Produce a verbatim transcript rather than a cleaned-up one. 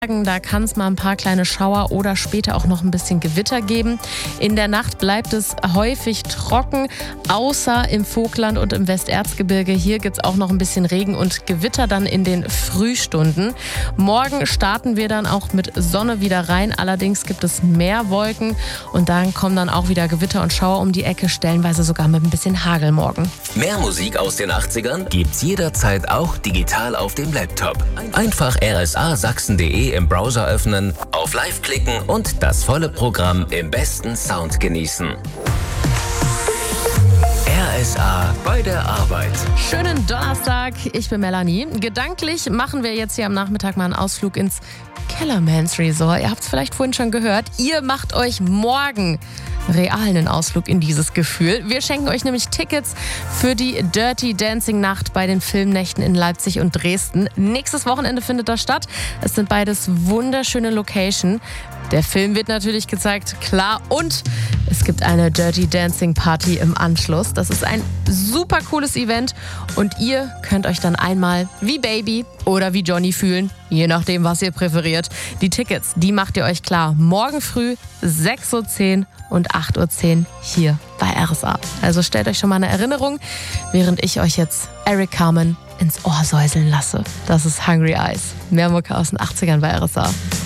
Da kann es mal ein paar kleine Schauer oder später auch noch ein bisschen Gewitter geben. In der Nacht bleibt es häufig trocken, außer im Vogtland und im Westerzgebirge. Hier gibt es auch noch ein bisschen Regen und Gewitter dann in den Frühstunden. Morgen starten wir dann auch mit Sonne wieder rein. Allerdings gibt es mehr Wolken und dann kommen dann auch wieder Gewitter und Schauer um die Ecke, stellenweise sogar mit ein bisschen Hagel morgen. Mehr Musik aus den achtzigern gibt's jederzeit auch digital auf dem Laptop. Einfach r s a sachsen punkt d e im Browser öffnen, auf Live klicken und das volle Programm im besten Sound genießen. R S A bei der Arbeit. Schönen Donnerstag, ich bin Melanie. Gedanklich machen wir jetzt hier am Nachmittag mal einen Ausflug ins Kellermans Resort. Ihr habt es vielleicht vorhin schon gehört. Ihr macht euch morgen real einen Ausflug in dieses Gefühl. Wir schenken euch nämlich Tickets für die Dirty Dancing Nacht bei den Filmnächten in Leipzig und Dresden. Nächstes Wochenende findet das statt. Es sind beides wunderschöne Locations. Der Film wird natürlich gezeigt, klar. Und es gibt eine Dirty Dancing Party im Anschluss. Das ist ein super cooles Event. Und ihr könnt euch dann einmal wie Baby oder wie Johnny fühlen. Je nachdem, was ihr präferiert. Die Tickets, die macht ihr euch klar. Morgen früh sechs Uhr zehn und acht Uhr zehn hier bei R S A. Also stellt euch schon mal eine Erinnerung, während ich euch jetzt Eric Carmen ins Ohr säuseln lasse. Das ist Hungry Eyes. Mehr Mucke aus den achtzigern bei R S A.